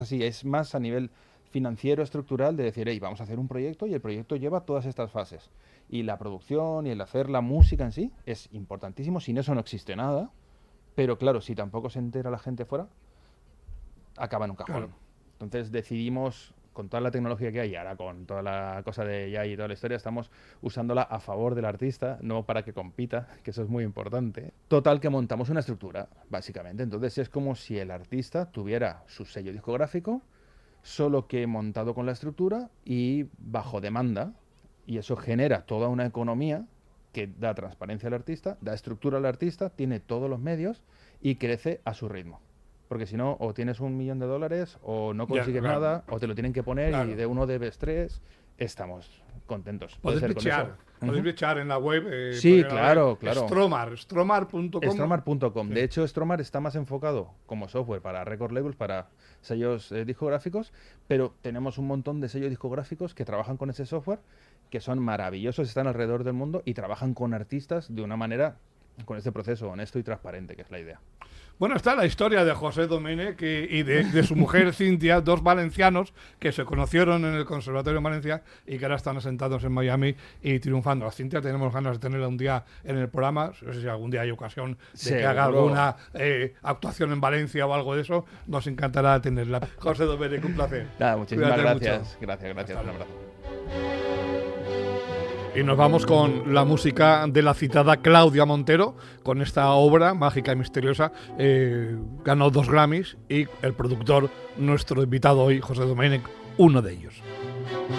así, es más a nivel financiero, estructural, de decir, hey, vamos a hacer un proyecto y el proyecto lleva todas estas fases. Y la producción y el hacer la música en sí es importantísimo, sin eso no existe nada, pero claro, si tampoco se entera la gente fuera, acaba en un cajón. Claro. Entonces decidimos, con toda la tecnología que hay ahora, con toda la cosa de AI y toda la historia, estamos usándola a favor del artista, no para que compita, que eso es muy importante. Total, que montamos una estructura, básicamente. Entonces es como si el artista tuviera su sello discográfico, solo que montado con la estructura y bajo demanda. Y eso genera toda una economía que da transparencia al artista, da estructura al artista, tiene todos los medios y crece a su ritmo. Porque si no, o tienes $1.000.000 o no Ya, consigues claro, nada, o te lo tienen que poner y claro. de uno debes 3. Estamos contentos. Puede Podéis ser con eso. bichear en la web, Sí, claro, claro. Stromar.com. Stromar.com. Sí. De hecho, Stromar está más enfocado como software para record labels, para sellos discográficos, pero tenemos un montón de sellos discográficos que trabajan con ese software, que son maravillosos, están alrededor del mundo y trabajan con artistas de una manera, con este proceso honesto y transparente, que es la idea. Bueno, está la historia de José Domènech y de su mujer Cintia, dos valencianos que se conocieron en el Conservatorio de Valencia y que ahora están asentados en Miami y triunfando. A Cintia tenemos ganas de tenerla un día en el programa. No sé si algún día hay ocasión de que haga Seguro. alguna actuación en Valencia o algo de eso. Nos encantará tenerla. José Domènech, un placer. Nada, muchísimas Cuídate gracias. mucho. Gracias. Hasta Un luego. abrazo. Y nos vamos con la música de la citada Claudia Montero, con esta obra mágica y misteriosa. Ganó 2 Grammys y el productor, nuestro invitado hoy, José Domènech, uno de ellos.